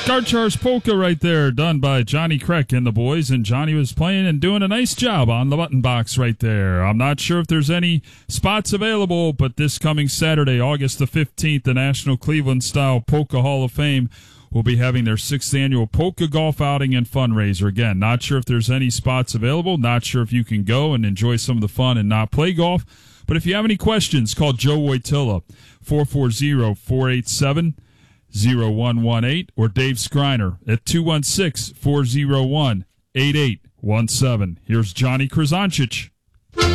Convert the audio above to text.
Garchar's Polka right there, done by Johnny Kreck and the boys, and Johnny was playing and doing a nice job on the button box right there. I'm not sure if there's any spots available, but this coming Saturday, August the 15th, the National Cleveland Style Polka Hall of Fame will be having their 6th annual polka golf outing and fundraiser. Again, not sure if there's any spots available, not sure if you can go and enjoy some of the fun and not play golf, but if you have any questions, call Joe Wojtyla, 440-487-0118, or Dave Skriner at 216-401-8817. Here's Johnny Krasancic.